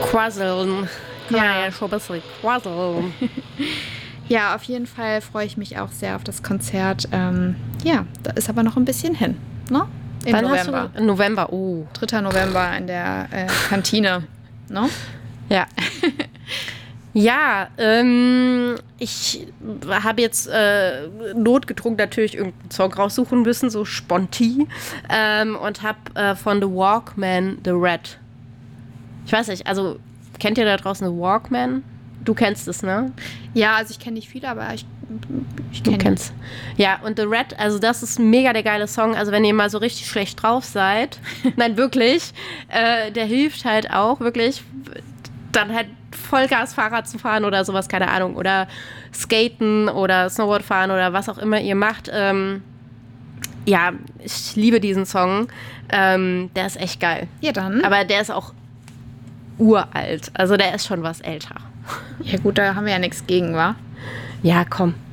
quasseln. Ja. Schon ein bisschen quasseln. Ja, auf jeden Fall freue ich mich auch sehr auf das Konzert. Da ist aber noch ein bisschen hin, ne? Im November. November, oh. 3. November in der Kantine, ne? Ja. Ja, ich habe jetzt notgedrungen natürlich irgendeinen Song raussuchen müssen, so sponti. Und habe von The Walkmen The Red. Ich weiß nicht, also kennt ihr da draußen The Walkmen? Du kennst es, ne? Ja, also ich kenne nicht viele, aber ich Du kenne kennst. Ja, und The Red, also das ist mega der geile Song. Also wenn ihr mal so richtig schlecht drauf seid, nein, wirklich, der hilft halt auch, wirklich, dann halt Vollgas Fahrrad zu fahren oder sowas, keine Ahnung. Oder Skaten oder Snowboard fahren oder was auch immer ihr macht. Ja, ich liebe diesen Song. Der ist echt geil. Ja, dann. Aber der ist auch uralt. Also der ist schon was älter. Ja gut, da haben wir ja nichts gegen, wa? Ja, komm.